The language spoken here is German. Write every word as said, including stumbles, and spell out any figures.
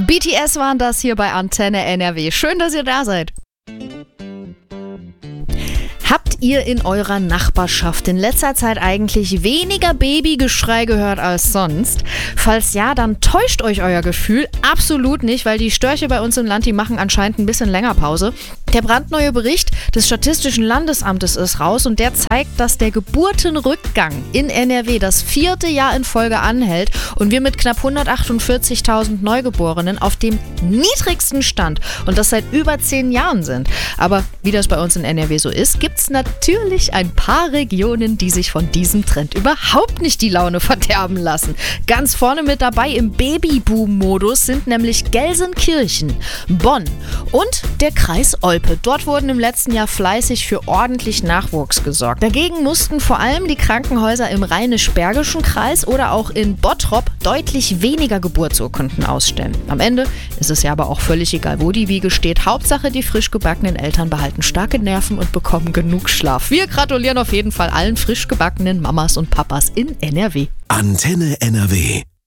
B T S waren das hier bei Antenne N R W. Schön, dass ihr da seid. Habt ihr in eurer Nachbarschaft in letzter Zeit eigentlich weniger Babygeschrei gehört als sonst? Falls ja, dann täuscht euch euer Gefühl absolut nicht, weil die Störche bei uns im Land, die machen anscheinend ein bisschen länger Pause. Der brandneue Bericht des Statistischen Landesamtes ist raus und der zeigt, dass der Geburtenrückgang in N R W das vierte Jahr in Folge anhält und wir mit knapp hundertachtundvierzigtausend Neugeborenen auf dem niedrigsten Stand und das seit über zehn Jahren sind. Aber wie das bei uns in N R W so ist, gibt es natürlich ein paar Regionen, die sich von diesem Trend überhaupt nicht die Laune verderben lassen. Ganz vorne mit dabei im Babyboom-Modus sind nämlich Gelsenkirchen, Bonn und der Kreis Olpe. Dort wurden im letzten Jahr fleißig für ordentlich Nachwuchs gesorgt. Dagegen mussten vor allem die Krankenhäuser im Rheinisch-Bergischen Kreis oder auch in Bottrop deutlich weniger Geburtsurkunden ausstellen. Am Ende ist es ja aber auch völlig egal, wo die Wiege steht. Hauptsache, die frisch gebackenen Eltern behalten starke Nerven und bekommen genug Schlaf. Wir gratulieren auf jeden Fall allen frisch gebackenen Mamas und Papas in N R W. Antenne N R W.